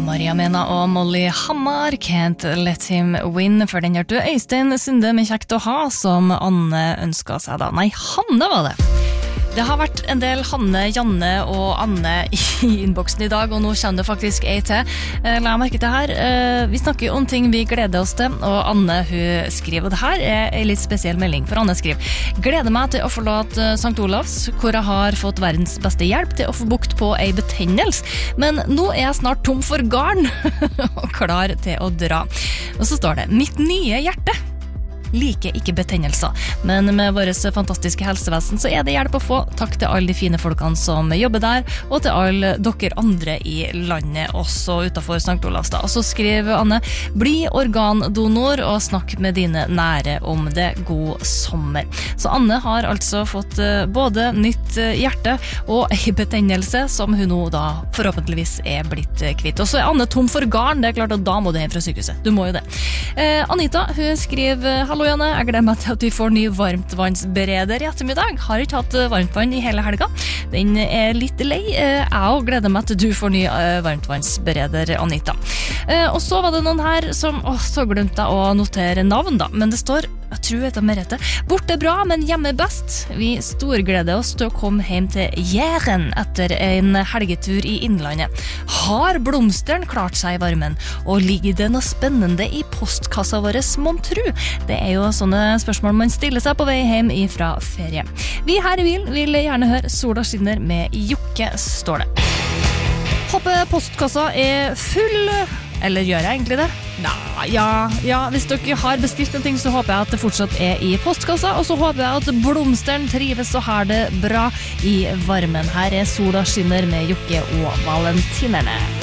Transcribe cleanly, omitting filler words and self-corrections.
Maria Mena og Molly Hammar Can't Let Him Win. For den hørte Øystein Sunde med Kjekt å ha, som Anne ønsket seg da. Nei, Hanne var det. Det har vært en del Hanne, Janne og Anne i innboksen i dag, og nå kommer det faktisk ei til. La jeg merke til her. Vi snakker om ting vi gleder oss til, og Anne hun skriver, og det her er en litt spesiell melding, for Anne skriver: gleder meg til å forlate St. Olavs, hvor jeg har fått verdens beste hjelp til å få bukt på ei betennelse, men nå er jeg snart tom for garn og klar til å dra. Og så står det: mitt nye hjerte liker ikke betennelser, men med våres fantastiske helsevesen så er det hjelp å få. Takk til alle de fine folkene som jobber der, og til alle dere andre i landet, også utenfor St. Olavs da. Og så skriver Anne: bli organdonor og snakk med dine nære om det. God sommer. Så Anne har altså fått både nytt hjerte og en betennelse som hun nå da forhåpentligvis er blitt kvitt. Og så er Anne tom for garn, det er klart at da må du hjem fra sykehuset. Du må jo det. Anita, hun skriver: hallo Janne, jeg gleder meg til at vi får ny varmtvannsbereder i ettermiddag. Har ikke hatt varmtvann i hele helga. Den er litt lei. Jeg også gleder meg til du får ny varmtvannsbereder, Anita. Og så var det noen her som, så glemte jeg å notere navn da, men det står, jeg tror jeg heter Merete: borte bra, men hjemme best. Vi storgleder oss til å komme hjem til Jæren etter en helgetur i innlandet. Har blomsteren klart seg i varmen? Og ligger det noe spennende i postkassa våre, mon tru? Det er jo sånne spørsmål man stiller seg på vei hjem fra ferie. Vi her i bilen vil gjerne høre Sola skinner med Jokke, står det. Håper postkassa er full. Eller gjør jeg egentlig det? Nei, ja, hvis dere har bestilt noen ting, så håper jeg at det fortsatt er i postkassa, og så håper jeg at blomsteren trives og har det bra i varmen. Her er Sola skinner med Jokke og Valentinerne.